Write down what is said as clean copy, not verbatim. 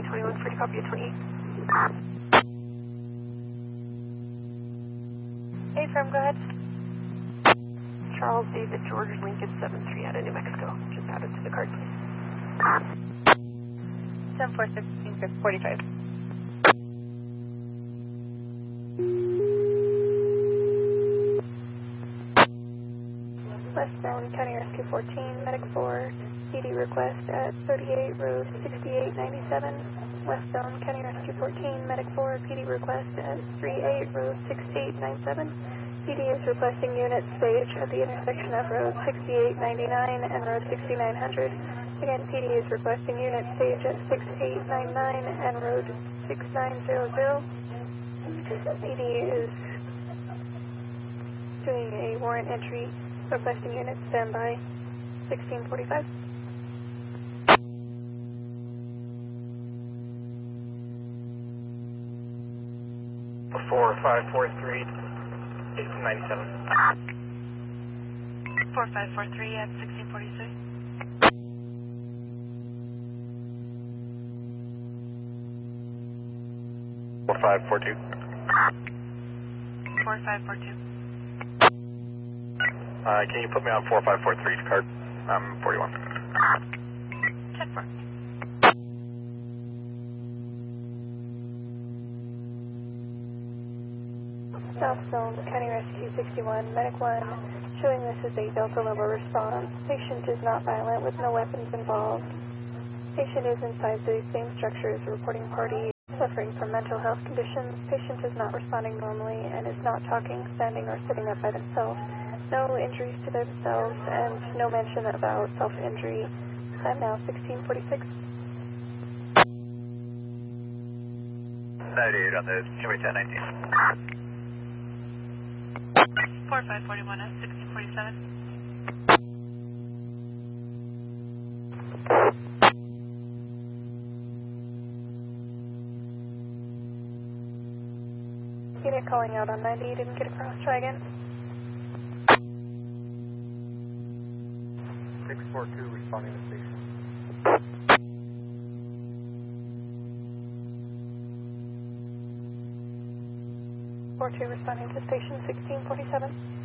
21, free to copy at 28. Hey, firm, go ahead. Charles David George Lincoln 73 out of New Mexico. Just add it to the card, please. 74645. Westbound County Rescue 14, Medic 4, PD request at 38 Road 6897. Westbound County Rescue 14, Medic 4, PD request at 38 Road 6897. PD is requesting unit stage at the intersection of Road 6899 and Road 6900. Again, PD is requesting unit stage at 6899 and Road 6900. PD is doing a warrant entry, requesting unit standby 1645. 4543, 1897. 4543 at 1646. 4542. 4542. Can you put me on 4543 card? I'm 41. 10-4. South Zone, County Rescue 61, Medic 1, showing this is a Delta level response. Patient is not violent with no weapons involved. Patient is inside the same structure as the reporting party, suffering from mental health conditions. Patient is not responding normally and is not talking, standing, or sitting up by themselves. No injuries to themselves and no mention about self-injury. Time now 1646. 98 on the Highway 1019. 4541 at 1647. Unit calling out on 90, didn't get across, try again. 642 responding to station. 42 responding to station 1647.